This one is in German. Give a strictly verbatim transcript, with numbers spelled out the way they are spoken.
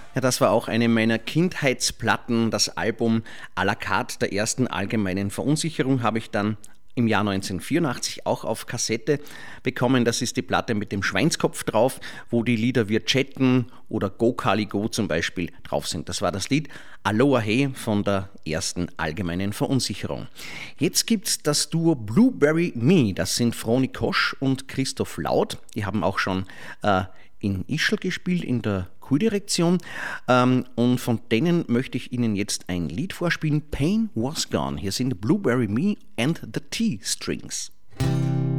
Ja, das war auch eine meiner Kindheitsplatten, das Album à la carte der ersten allgemeinen Verunsicherung habe ich dann im Jahr neunzehnhundertvierundachtzig auch auf Kassette bekommen. Das ist die Platte mit dem Schweinskopf drauf, wo die Lieder Wir Chatten oder Go Kali Go zum Beispiel drauf sind. Das war das Lied Aloha Hey von der ersten allgemeinen Verunsicherung. Jetzt gibt's das Duo Blueberry Me. Das sind Froni Kosch und Christoph Laut. Die haben auch schon äh, in Ischl gespielt, in der Kurdirektion. Ähm, und von denen möchte ich Ihnen jetzt ein Lied vorspielen. Pain Was Gone. Hier sind Blueberry Me and the T-Strings.